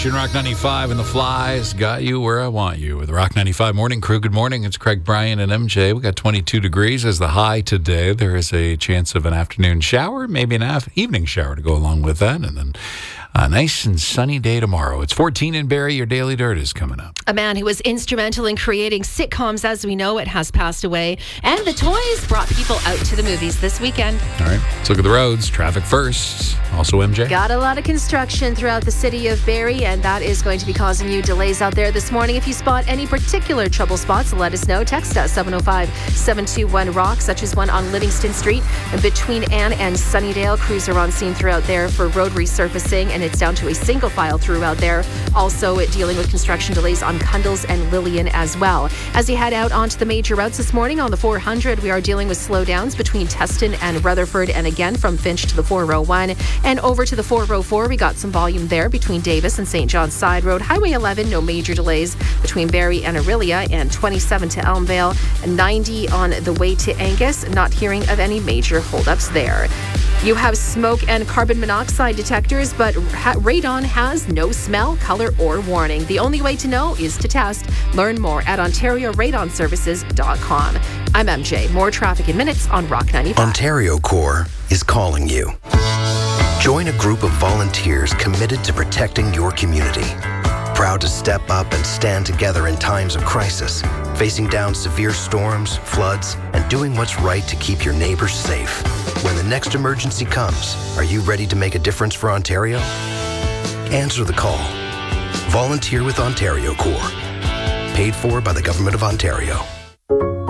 Rock 95 and the Flies got you where I want you with the Rock 95 Morning Crew. Good morning. It's Craig, Brian, and MJ. We got 22 degrees as the high today. There is a chance of an afternoon shower, maybe an evening shower to go along with that, and then a nice and sunny day tomorrow. It's 14 in Barrie. Your Daily Dirt is coming up. A man who was instrumental in creating sitcoms as we know it has passed away, and the toys brought people out to the movies this weekend. All right, let's look at the roads. Traffic first. Also, MJ. Got a lot of construction throughout the city of Barrie, and that is going to be causing you delays out there this morning. If you spot any particular trouble spots, let us know. Text us 705-721-ROCK, such as one on Livingston Street. And between Anne and Sunnydale, crews are on scene throughout there for road resurfacing, and it's down to a single file throughout there. Also dealing with construction delays on Cundles and Lillian as well. As you head out onto the major routes this morning on the 400, we are dealing with slowdowns between Teston and Rutherford, and again from Finch to the 401. And over to the 404, we got some volume there between Davis and St. John's Side Road. Highway 11, no major delays between Barrie and Orillia, and 27 to Elmvale, and 90 on the way to Angus. Not hearing of any major holdups there. You have smoke and carbon monoxide detectors, but radon has no smell, color, or warning. The only way to know is to test. Learn more at OntarioRadonServices.com. I'm MJ. More traffic in minutes on Rock 95. Ontario Corps is calling you. Join a group of volunteers committed to protecting your community. Proud to step up and stand together in times of crisis, facing down severe storms, floods, and doing what's right to keep your neighbors safe. When the next emergency comes, are you ready to make a difference for Ontario? Answer the call. Volunteer with Ontario Corps. Paid for by the Government of Ontario.